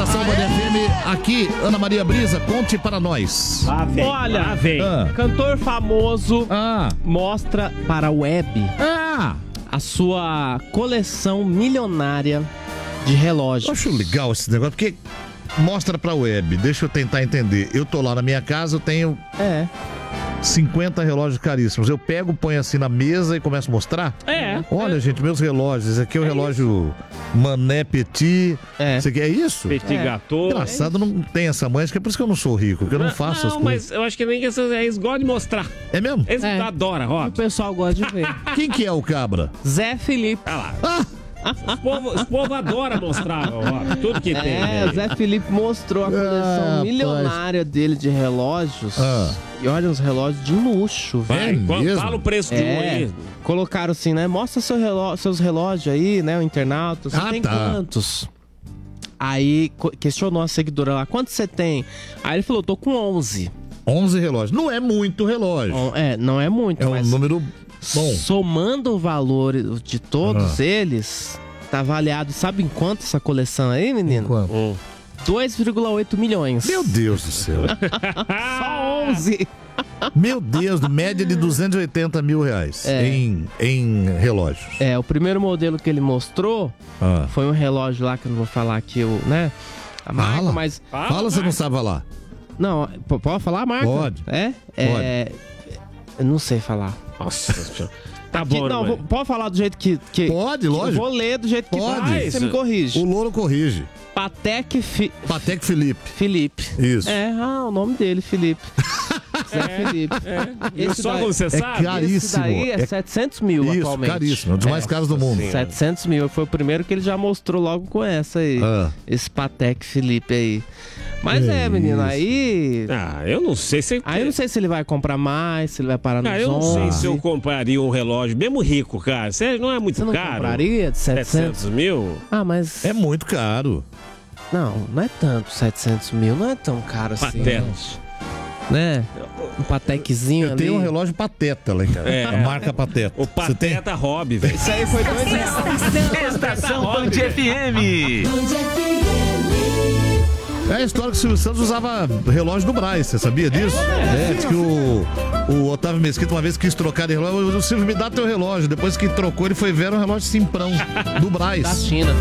Estação Band FM, aqui, Ana Maria Brisa, conte para nós. Olha, cantor famoso mostra para a web a sua coleção milionária de relógios. Eu acho legal esse negócio, porque mostra pra web, deixa eu tentar entender. Eu tô lá na minha casa, eu tenho 50 relógios caríssimos. Eu pego, ponho assim na mesa e começo a mostrar? Olha, gente, meus relógios. Esse aqui é o relógio Mané Petit. Esse aqui é isso? Petit Gâteau. Engraçado, não tem essa manha. Acho que é por isso que eu não sou rico, porque eu não faço as coisas. Mas eu acho que nem eles gostam de mostrar. É mesmo? Eles adoram, ó. O pessoal gosta de ver. Quem que é o cabra? Zé Felipe. Olha lá. Os povo adora mostrar, ó, tudo que tem. O Zé Felipe mostrou a coleção milionária dele de relógios. E olha, uns relógios de luxo, velho. Fala o preço de um aí. Colocaram assim, né? Mostra seus relógios aí, né? O internauta. Você tem quantos? Aí questionou a seguidora lá, quantos você tem? Aí ele falou, tô com 11. 11 relógios. Não é muito relógio. Não é muito. É um número bom. Somando o valor de todos eles, tá avaliado, sabe em quanto essa coleção aí, menino? Quanto? 2,8 milhões. Meu Deus do céu. Só 11. Meu Deus, média de 280 mil reais em relógios. O primeiro modelo que ele mostrou foi um relógio lá, que eu não vou falar aqui, a marca, mas... Fala, você não sabe falar. Não, pode falar a marca? Pode. Pode. Eu não sei falar. Nossa, tá aqui, bom. Não, pode falar do jeito que... Pode, lógico. Eu vou ler do jeito que pode. Você me corrige. O louro corrige. Patek Felipe. Isso. O nome dele, Felipe. Zé Felipe. Só você sabe? É caríssimo. Esse daí é 700 mil atualmente. Isso, caríssimo. Um dos mais caros do mundo. 700 mil. Foi o primeiro que ele já mostrou logo com essa aí. Esse Patek Felipe aí. Mas menino, aí... eu não sei se... Aí eu não sei se ele vai comprar mais, se ele vai parar nos 11. Eu não sei se eu compraria um relógio, mesmo rico, cara. Você não é muito caro? Você não compraria de 700 mil? Mas... É muito caro. Não é tanto 700 mil. Não é tão caro assim. Patetas. Né? Um Patekzinho ali. Eu tenho um relógio Pateta lá, cara. A marca Pateta. O Pateta Hobby, velho. Isso aí foi 2 reais. Estação Band FM. É a história que o Silvio Santos usava relógio do Brás, você sabia disso? Diz que o Otávio Mesquita uma vez quis trocar de relógio. O Silvio, me dá teu relógio. Depois que trocou, ele foi ver um relógio Simprão do Brás. Da China.